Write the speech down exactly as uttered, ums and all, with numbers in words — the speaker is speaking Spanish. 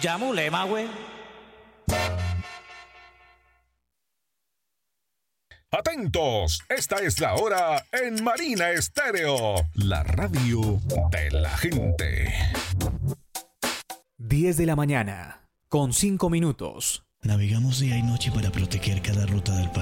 Yamulema, güey. Atentos, esta es la hora en Marina Estéreo, la radio de la gente. diez de la mañana, con cinco minutos. Navegamos día y noche para proteger cada ruta del país.